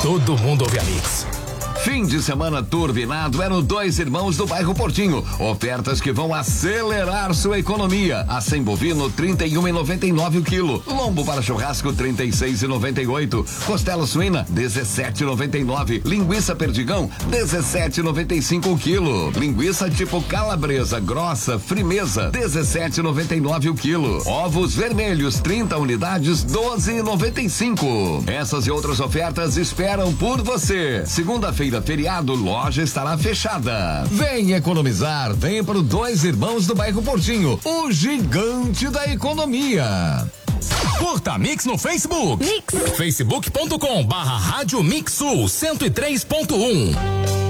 Todo mundo ouve a Mix. Fim de semana turbinado é no Dois Irmãos do bairro Portinho. Ofertas que vão acelerar sua economia. Acém bovino 31,99 o quilo. Lombo para churrasco 36,98. Costela suína 17,99. Linguiça perdigão 17,95 o quilo. Linguiça tipo calabresa grossa firmeza 17,99 o quilo. Ovos vermelhos 30 unidades 12,95. Essas e outras ofertas esperam por você. Segunda-feira, feriado, loja estará fechada. Vem economizar, vem para o Dois Irmãos do bairro Portinho, o gigante da economia. Curta a Mix no Facebook. Mix. Facebook.com/Rádio Mix Sul 103.1.